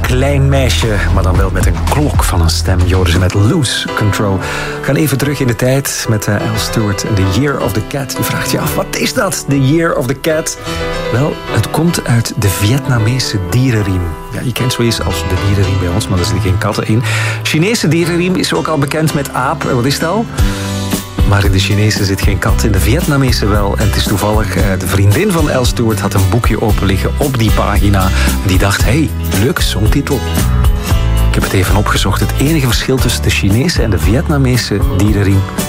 klein meisje, maar dan wel met een klok van een stem. Je hoorde ze met Lose Control. We gaan even terug in de tijd met Al Stewart en The Year of the Cat. Je vraagt je af, wat is dat, The Year of the Cat? Wel, het komt uit de Vietnamese dierenriem. Ja, je kent zoiets als de dierenriem bij ons, maar er zitten geen katten in. Chinese dierenriem is ook al bekend met aap. En wat is het al? Maar in de Chinese zit geen kat, in de Vietnamese wel. En het is toevallig, de vriendin van Al Stewart had een boekje open liggen op die pagina. En die dacht, hey, leuke songtitel. Ik heb het even opgezocht. Het enige verschil tussen de Chinese en de Vietnamese dierenriem